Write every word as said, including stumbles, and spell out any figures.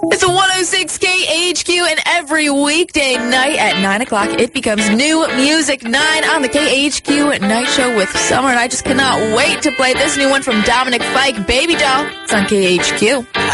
It's a one oh six K H Q, and every weekday night at nine o'clock, it becomes New Music nine on the K H Q Night Show with Summer, and I just cannot wait to play this new one from Dominic Fike, Baby Doll. It's on K H Q.